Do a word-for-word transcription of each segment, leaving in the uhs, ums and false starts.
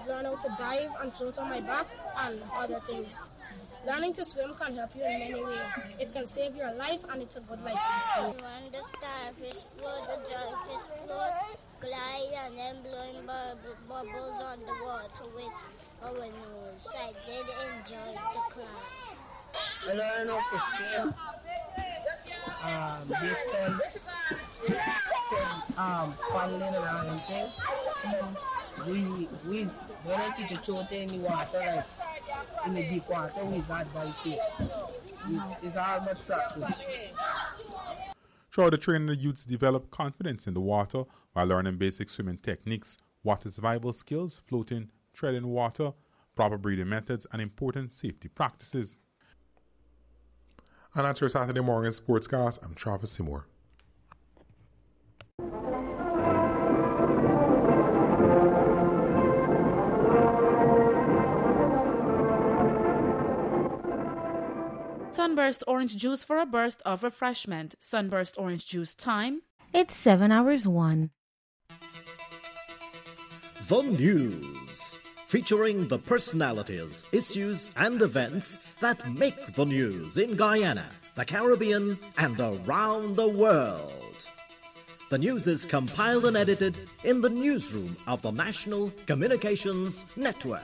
I've learned how to dive and float on my back and other things. Learning to swim can help you in many ways. It can save your life and it's a good lifestyle. When the starfish float, the jellyfish float, glide and then blowing bub- bubbles on the water with our nose. I did enjoy the class. I learned how to swim, um, distance, um, paddling around and things. We, we, when I teach a child in the water, like in the deep water, we got by feet. It's, it's all about practice. Throughout the training, the youths develop confidence in the water while learning basic swimming techniques, water survival skills, floating, treading water, proper breathing methods, and important safety practices. And that's your Saturday morning sportscast. I'm Travis Seymour. Sunburst orange juice for a burst of refreshment. Sunburst orange juice time. It's seven hours one. The News, featuring the personalities, issues, and events that make the news in Guyana, the Caribbean, and around the world. The news is compiled and edited in the newsroom of the National Communications Network.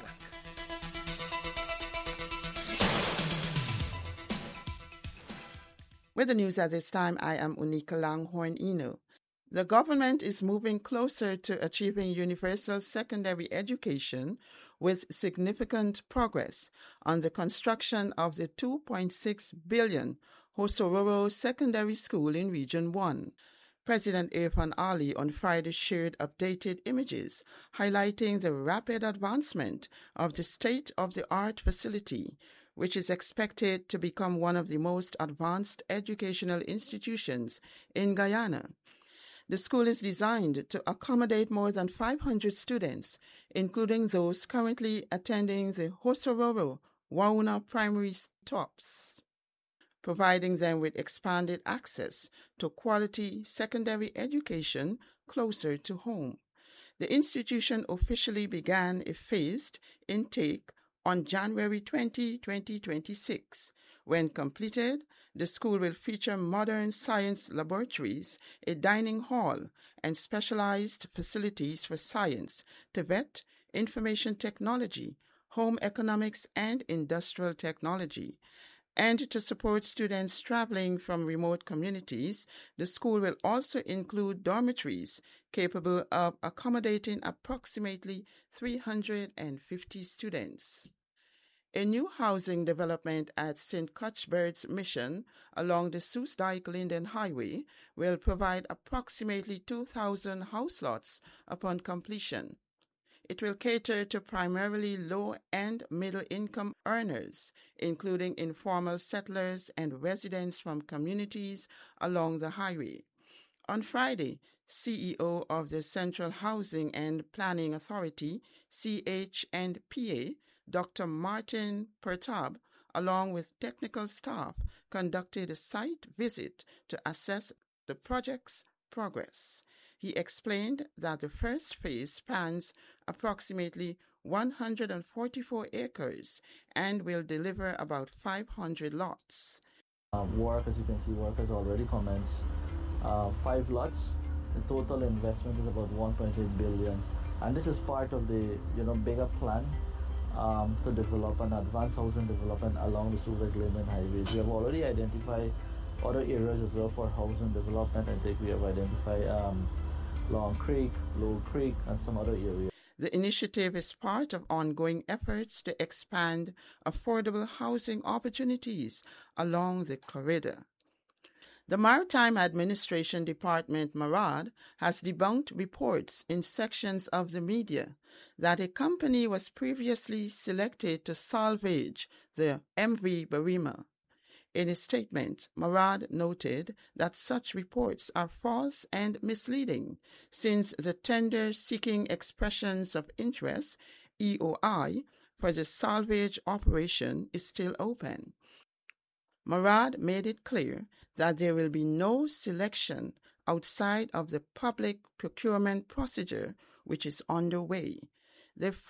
With the news at this time, I am Unika Langhorn Eno. The government is moving closer to achieving universal secondary education with significant progress on the construction of the two point six billion Hosororo Secondary School in Region one. President Irfan Ali on Friday shared updated images highlighting the rapid advancement of the state-of-the-art facility, which is expected to become one of the most advanced educational institutions in Guyana. The school is designed to accommodate more than five hundred students, including those currently attending the Hosororo Wauna Primary Stops, providing them with expanded access to quality secondary education closer to home. The institution officially began a phased intake on January twentieth, twenty twenty-six. When completed, the school will feature modern science laboratories, a dining hall, and specialized facilities for science, TVET, information technology, home economics, and industrial technology. And to support students traveling from remote communities, the school will also include dormitories capable of accommodating approximately three hundred fifty students. A new housing development at Saint Cuthbert's Mission along the Soesdijk-Linden Highway will provide approximately two thousand house lots upon completion. It will cater to primarily low and middle-income earners, including informal settlers and residents from communities along the highway. On Friday, C E O of the Central Housing and Planning Authority, C H and P A, Doctor Martin Pertab, along with technical staff, conducted a site visit to assess the project's progress. He explained that the first phase spans approximately one hundred forty-four acres and will deliver about five hundred lots. Uh, work, as you can see, work has already commenced. Uh, five lots. The total investment is about one point eight billion, and this is part of the you know bigger plan um, to develop an advanced housing development along the Soesdijk-Linden highways. We have already identified other areas as well for housing development. I think we have identified um, Long Creek, Low Creek, and some other areas. The initiative is part of ongoing efforts to expand affordable housing opportunities along the corridor. The Maritime Administration Department, MARAD, has debunked reports in sections of the media that a company was previously selected to salvage the M V Barima. In a statement, MARAD noted that such reports are false and misleading, since the tender seeking expressions of interest, E O I, for the salvage operation is still open. MARAD made it clear that there will be no selection outside of the public procurement procedure which is underway. They